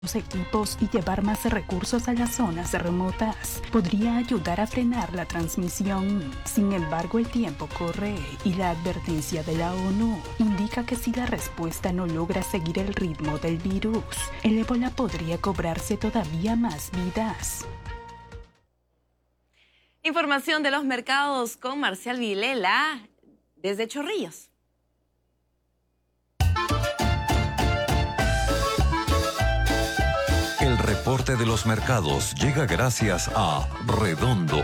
los equipos y llevar más recursos a las zonas remotas podría ayudar a frenar la transmisión. Sin embargo, el tiempo corre y la advertencia de la ONU indica que si la respuesta no logra seguir el ritmo del virus, el ébola podría cobrarse todavía más vidas. Información de los mercados con Marcial Vilela desde Chorrillos. El reporte de los mercados llega gracias a Redondos.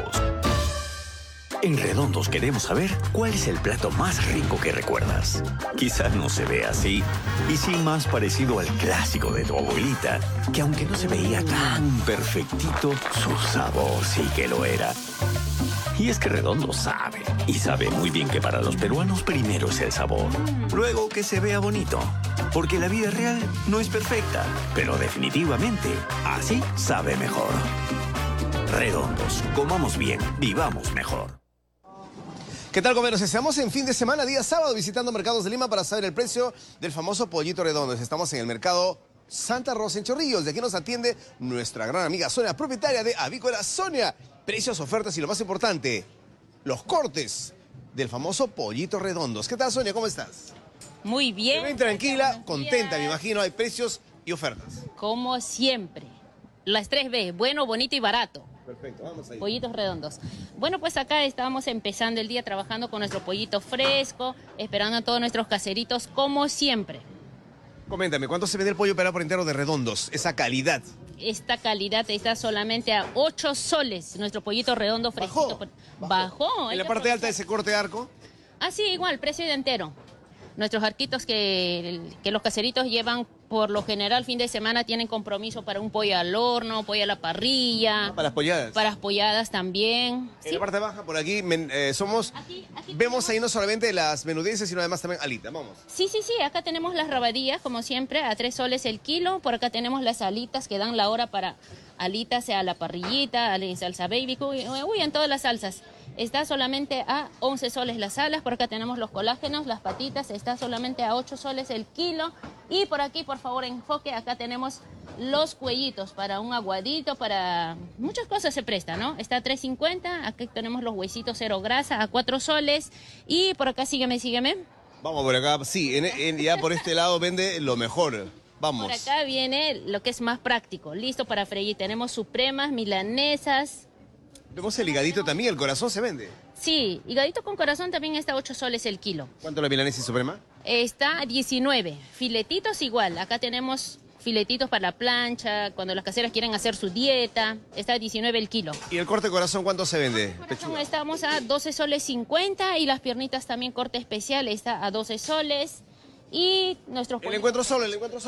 En Redondos queremos saber cuál es el plato más rico que recuerdas. Quizás no se ve así, y sí más parecido al clásico de tu abuelita, que aunque no se veía tan perfectito, su sabor sí que lo era. Y es que Redondo sabe, y sabe muy bien que para los peruanos primero es el sabor, luego que se vea bonito. Porque la vida real no es perfecta, pero definitivamente así sabe mejor. Redondos, comamos bien, vivamos mejor. ¿Qué tal, comeros? Estamos en fin de semana, día sábado, visitando mercados de Lima para saber el precio del famoso pollito redondo. Estamos en el mercado Santa Rosa en Chorrillos. De aquí nos atiende nuestra gran amiga Sonia, propietaria de Avícola Sonia. Precios, ofertas y lo más importante, los cortes del famoso pollito redondos. ¿Qué tal, Sonia? ¿Cómo estás? Muy bien. Bien, tranquila, contenta, me imagino. Hay precios y ofertas. Como siempre. Las 3B, bueno, bonito y barato. Perfecto, vamos ahí. Pollitos redondos. Bueno, pues acá estábamos empezando el día trabajando con nuestro pollito fresco, esperando a todos nuestros caseritos, como siempre. Coméntame, ¿cuánto se vende el pollo pelado por entero de redondos? Esa calidad. Esta calidad está solamente a 8 soles, nuestro pollito redondo fresquito. Bajó. En la parte alta de ese corte de arco. Ah, sí, igual, precio de entero. Nuestros arquitos que los caseritos llevan, por lo general, fin de semana tienen compromiso para un pollo al horno, pollo a la parrilla. Para las polladas. Para las polladas también. En la parte baja, por aquí, vemos ahí no solamente las menudencias, sino además también alita. Vamos. Sí, acá tenemos las rabadillas, como siempre, a 3 soles el kilo. Por acá tenemos las alitas que dan la hora para alitas a la parrillita, en salsa baby, en todas las salsas. Está solamente a 11 soles las alas. Por acá tenemos los colágenos, las patitas, está solamente a 8 soles el kilo. Y por aquí, por favor, enfoque, acá tenemos los cuellitos para un aguadito, para muchas cosas se presta, ¿no? Está a 3.50, aquí tenemos los huesitos cero grasa a 4 soles. Y por acá, sígueme. Vamos por acá, sí, ya por este lado vende lo mejor. Vamos. Por acá viene lo que es más práctico, listo para freír. Tenemos supremas, milanesas. Vemos el higadito también, el corazón se vende. Sí, higadito con corazón también está a 8 soles el kilo. ¿Cuánto la milanesa y suprema? Está a 19. Filetitos igual. Acá tenemos filetitos para la plancha, cuando las caseras quieren hacer su dieta. Está a 19 el kilo. ¿Y el corte de corazón cuánto se vende? Corazón estamos a 12 soles 50 y las piernitas también corte especial está a 12 soles. Y nuestros el encuentro solo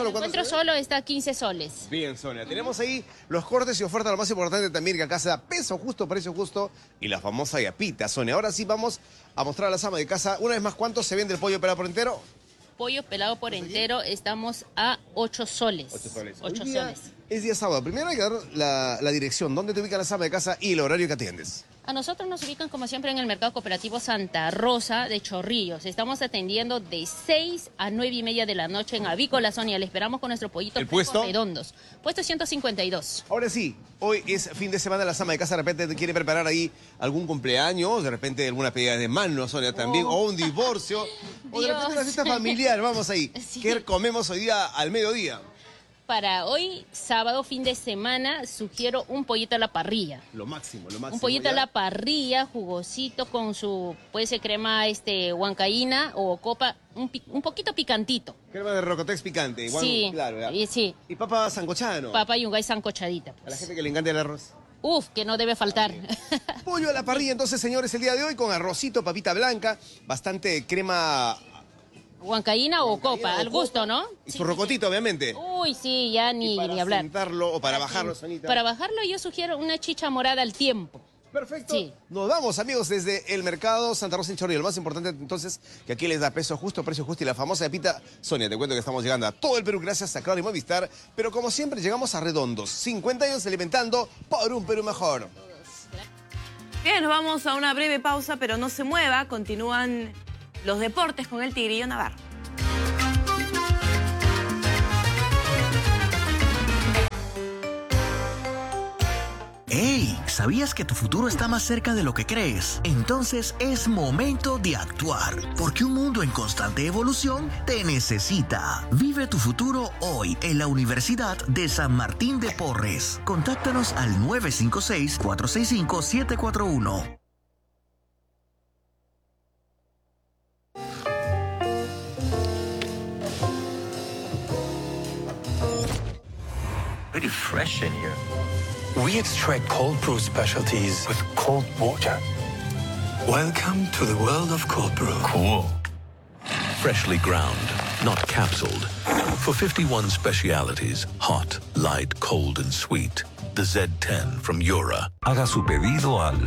está a 15 soles. Bien, Sonia. Tenemos ahí los cortes y ofertas, lo más importante también, que acá se da peso justo, precio justo, y la famosa yapita, Sonia. Ahora sí vamos a mostrar a las amas de casa, una vez más, ¿cuánto se vende el pollo pelado por entero? Pollo pelado por entero estamos a 8 soles. 8 soles. Es día sábado. Primero hay que dar la dirección, dónde te ubican las amas de casa y el horario que atiendes. A nosotros nos ubican, como siempre, en el Mercado Cooperativo Santa Rosa de Chorrillos. Estamos atendiendo de 6 a 9:30 de la noche en Avícola Sonia. Le esperamos con nuestro pollito puesto redondos. Puesto 152. Ahora sí, hoy es fin de semana, la ama de casa de repente te quiere preparar ahí algún cumpleaños, de repente alguna pedida de mano, Sonia, también, o un divorcio, o de repente una fiesta familiar. Vamos ahí. Sí. ¿Qué comemos hoy día al mediodía? Para hoy, sábado, fin de semana, sugiero un pollito a la parrilla. Lo máximo. Un pollito a la parrilla, jugosito, con su, puede ser crema huancaína o copa, un poquito picantito. Crema de rocotex picante, igual, sí, claro. Sí. ¿Y papa sancochada, no? Papa yungay sancochadita. Pues. A la gente que le encanta el arroz. Uf, que no debe faltar. Pollo a la parrilla, entonces, señores, el día de hoy con arrocito, papita blanca, bastante crema... Huancaína o copa, al gusto, ¿no? Y su rocotito, obviamente. Uy, sí, ya ni hablar. Para sentarlo o para bajarlo, Sonita. Para bajarlo yo sugiero una chicha morada al tiempo. Perfecto. Sí. Nos vamos, amigos, desde el mercado Santa Rosa en Chorrillos. Lo más importante, entonces, que aquí les da peso justo, precio justo y la famosa yapita. Sonia, te cuento que estamos llegando a todo el Perú gracias a Claro y Movistar. Pero como siempre, llegamos a Redondos. 50 años alimentando por un Perú mejor. Bien, nos vamos a una breve pausa, pero no se mueva. Continúan los deportes con el Tigrillo Navarro. ¿sabías que tu futuro está más cerca de lo que crees? Entonces es momento de actuar, porque un mundo en constante evolución te necesita. Vive tu futuro hoy en la Universidad de San Martín de Porres. Contáctanos al 956-465-741. Pretty fresh in here. We extract cold brew specialties with cold water. Welcome to the world of cold brew. Cool. Freshly ground, not capsuled. For 51 specialities, hot, light, cold, and sweet. The Z10 from Yura. Haga su pedido al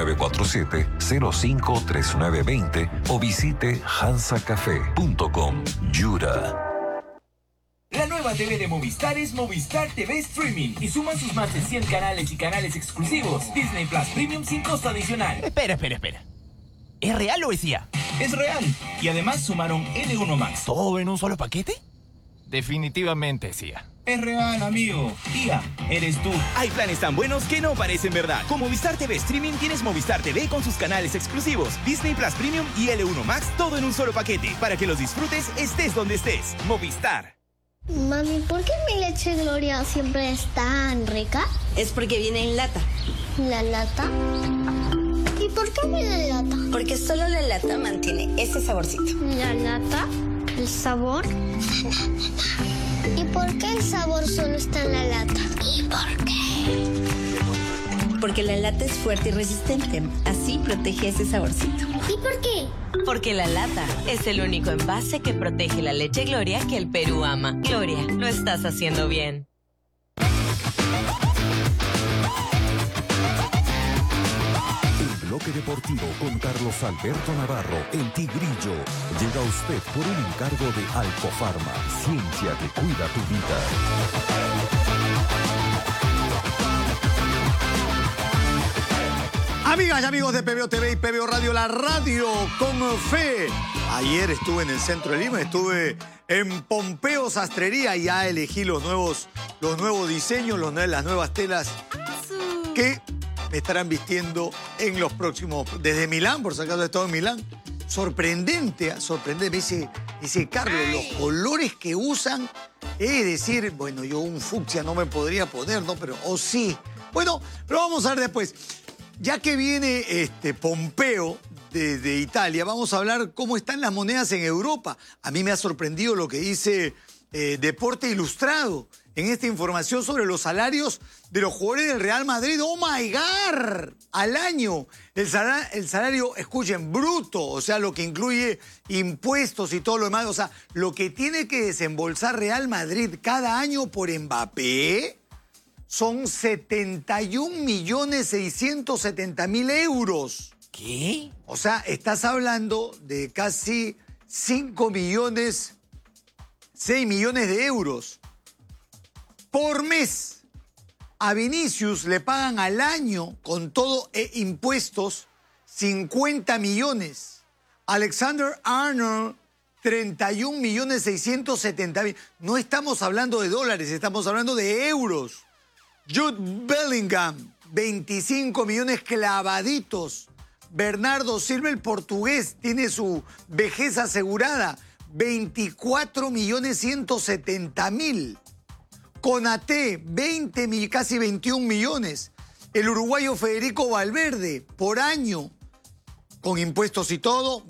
947-053920 o visite hansacafé.com. Yura. La nueva TV de Movistar es Movistar TV Streaming y suman sus más de 100 canales y canales exclusivos. Disney Plus Premium sin costo adicional. Espera. ¿Es real o es IA? Es real. Y además sumaron L1 Max. ¿Todo en un solo paquete? Definitivamente es IA. Es real, amigo. IA, eres tú. Hay planes tan buenos que no parecen verdad. Con Movistar TV Streaming tienes Movistar TV con sus canales exclusivos, Disney Plus Premium y L1 Max, todo en un solo paquete, para que los disfrutes estés donde estés. Movistar. Mami, ¿por qué mi leche Gloria siempre es tan rica? Es porque viene en lata. ¿La lata? ¿Y por qué viene en lata? Porque solo la lata mantiene ese saborcito. ¿La lata? ¿El sabor? ¿Y por qué el sabor solo está en la lata? ¿Y por qué? Porque la lata es fuerte y resistente. Así protege ese saborcito. ¿Y por qué? Porque la lata es el único envase que protege la leche Gloria que el Perú ama. Gloria, lo estás haciendo bien. El bloque deportivo con Carlos Alberto Navarro, el Tigrillo, llega a usted por un encargo de Alcofarma, ciencia que cuida tu vida. Amigas y amigos de PBO TV y PBO Radio, la radio con fe. Ayer estuve en el centro de Lima, estuve en Pompeo Sastrería y ya elegí los nuevos diseños, las nuevas telas que me estarán vistiendo en los próximos, desde Milán, por si acaso he estado en Milán. Sorprendente, me dice Carlos, los colores que usan, es decir, bueno, yo un fucsia no me podría poner, ¿no? Pero, sí. Bueno, pero vamos a ver después. Ya que viene Pompeo de Italia, vamos a hablar cómo están las monedas en Europa. A mí me ha sorprendido lo que dice Deporte Ilustrado en esta información sobre los salarios de los jugadores del Real Madrid. ¡Oh, my God! Al año. El salario, escuchen, bruto, o sea, lo que incluye impuestos y todo lo demás. O sea, lo que tiene que desembolsar Real Madrid cada año por Mbappé son 71.670.000 euros. ¿Qué? O sea, estás hablando de casi 6 millones de euros por mes. A Vinicius le pagan al año, con todo e impuestos, 50 millones. Alexander Arnold, 31.670.000. No estamos hablando de dólares, estamos hablando de euros. Jude Bellingham, 25 millones clavaditos. Bernardo Silva, el portugués, tiene su vejez asegurada, 24.170.000. Konaté, casi 21 millones. El uruguayo Federico Valverde, por año, con impuestos y todo,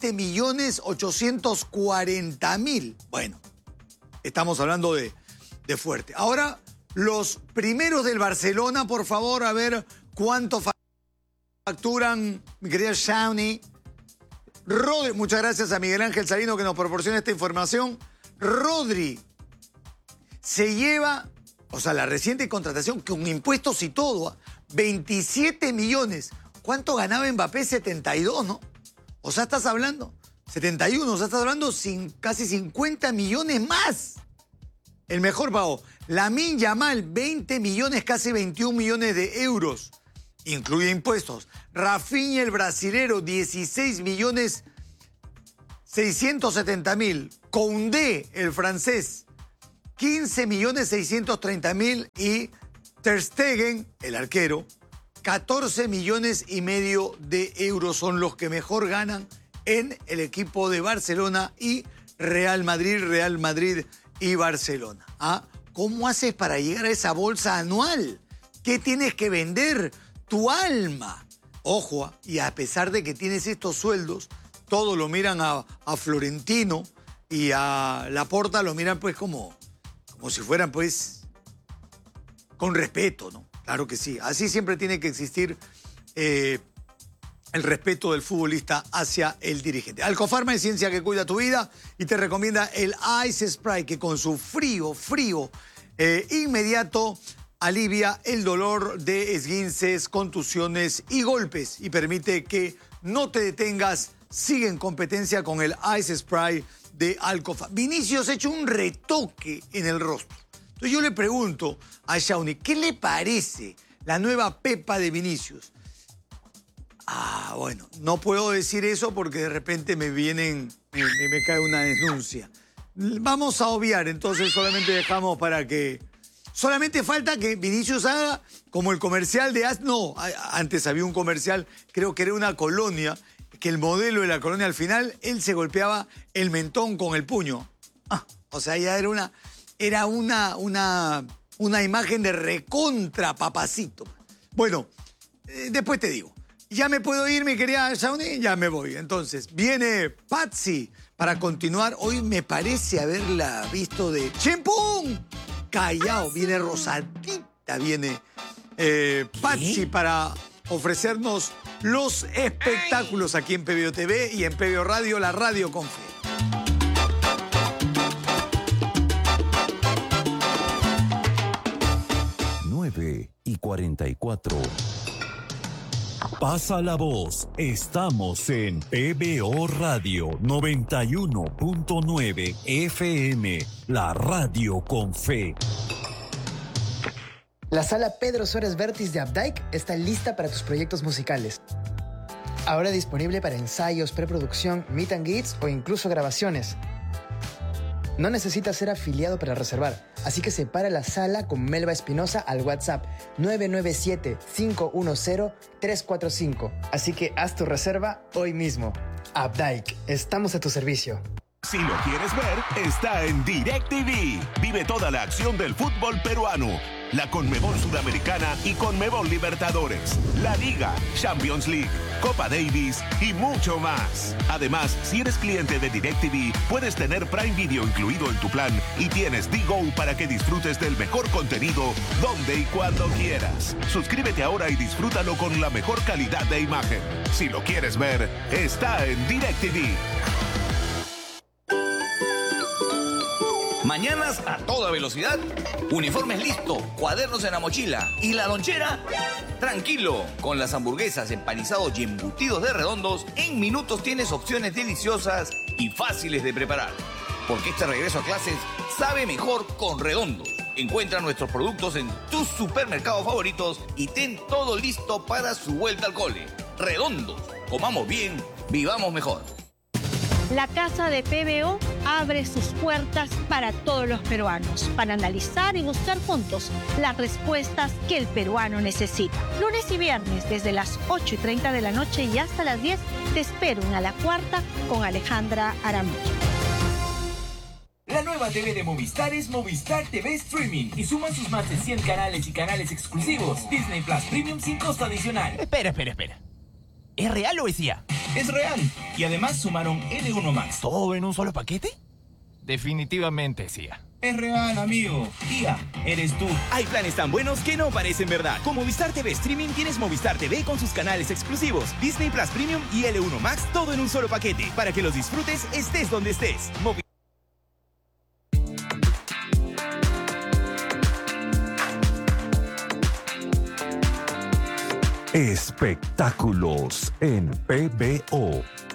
20.840.000. Bueno, estamos hablando de fuerte. Ahora, los primeros del Barcelona, por favor, a ver cuánto facturan, mi querida Shawnee. Rodri, muchas gracias a Miguel Ángel Salino que nos proporciona esta información. Rodri se lleva, o sea, la reciente contratación con impuestos y todo, 27 millones. ¿Cuánto ganaba Mbappé? 72, ¿no? O sea, estás hablando, 71, o sea, estás hablando casi 50 millones más. El mejor pago. Lamine Yamal, 20 millones, casi 21 millones de euros. Incluye impuestos. Rafinha, el brasilero, 16.670.000. Koundé, el francés, 15.630.000. Y Ter Stegen, el arquero, 14,5 millones de euros son los que mejor ganan en el equipo de Barcelona y Real Madrid y Barcelona. ¿Ah? ¿Cómo haces para llegar a esa bolsa anual? ¿Qué tienes que vender? Tu alma. Ojo, y a pesar de que tienes estos sueldos, todos lo miran a Florentino y a Laporta, lo miran pues como si fueran pues con respeto, ¿no? Claro que sí. Así siempre tiene que existir el respeto del futbolista hacia el dirigente. Alcofarma es ciencia que cuida tu vida y te recomienda el Ice Spray, que con su frío inmediato alivia el dolor de esguinces, contusiones y golpes y permite que no te detengas. Sigue en competencia con el Ice Spray de Alcofarma. Vinicius ha hecho un retoque en el rostro. Entonces yo le pregunto a Shawnee, ¿qué le parece la nueva pepa de Vinicius? Bueno, no puedo decir eso porque de repente me cae una denuncia. Vamos a obviar, entonces solamente dejamos para que... Solamente falta que Vinicius haga como el comercial de... No, antes había un comercial, creo que era una colonia, que el modelo de la colonia al final, él se golpeaba el mentón con el puño. O sea, ya era una imagen de recontra papacito. Bueno, después te digo. Ya me puedo ir, mi querida Shawnee, ya me voy. Entonces, viene Patsy para continuar. Hoy me parece haberla visto de Chimpún. Callao, viene rosadita, viene Patsy para ofrecernos los espectáculos aquí en PBO TV y en PBO Radio, la radio con fe. y 44. Pasa la voz, estamos en PBO Radio 91.9 FM, la radio con fe. La sala Pedro Suárez Vértiz de Updike está lista para tus proyectos musicales. Ahora disponible para ensayos, preproducción, meet and greets o incluso grabaciones. No necesitas ser afiliado para reservar, así que separa la sala con Melba Espinosa al WhatsApp 997-510-345. Así que haz tu reserva hoy mismo. Updike, estamos a tu servicio. Si lo quieres ver, está en DirecTV. Vive toda la acción del fútbol peruano, la Conmebol Sudamericana y Conmebol Libertadores, la Liga, Champions League, Copa Davis y mucho más. Además, si eres cliente de DirecTV, puedes tener Prime Video incluido en tu plan y tienes DGO para que disfrutes del mejor contenido donde y cuando quieras. Suscríbete ahora y disfrútalo con la mejor calidad de imagen. Si lo quieres ver, está en DirecTV. Mañanas a toda velocidad, uniformes listo, cuadernos en la mochila y la lonchera, tranquilo. Con las hamburguesas, empanizados y embutidos de Redondos, en minutos tienes opciones deliciosas y fáciles de preparar. Porque este regreso a clases sabe mejor con Redondos. Encuentra nuestros productos en tus supermercados favoritos y ten todo listo para su vuelta al cole. Redondos, comamos bien, vivamos mejor. La Casa de PBO abre sus puertas para todos los peruanos, para analizar y buscar juntos las respuestas que el peruano necesita. Lunes y viernes, desde las 8:30 de la noche y hasta las 10, te espero en A la Cuarta con Alejandra Aramillo. La nueva TV de Movistar es Movistar TV Streaming y suman sus más de 100 canales y canales exclusivos. Disney Plus Premium sin costo adicional. Espera. ¿Es real o es IA? Es real. Y además sumaron L1 Max. ¿Todo en un solo paquete? Definitivamente es IA. Es real, amigo. IA, eres tú. Hay planes tan buenos que no parecen verdad. Con Movistar TV Streaming tienes Movistar TV con sus canales exclusivos, Disney Plus Premium y L1 Max, todo en un solo paquete, para que los disfrutes estés donde estés. Espectáculos en PBO.